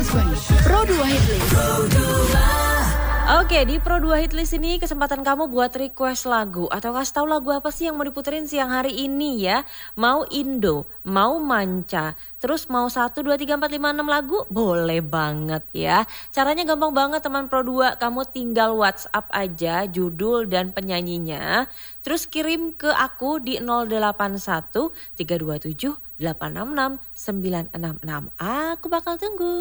Pro 2 Hitlist. Oke, di Pro 2 Hitlist ini kesempatan kamu buat request lagu atau kasih tahu lagu apa sih yang mau diputerin siang hari ini ya. Mau Indo, mau Manca, terus mau 1, 2, 3, 4, 5, 6 lagu? Boleh banget ya. Caranya gampang banget teman Pro 2, kamu tinggal WhatsApp aja judul dan penyanyinya. Terus kirim ke aku di 081 327 866 966. Aku bakal tunggu.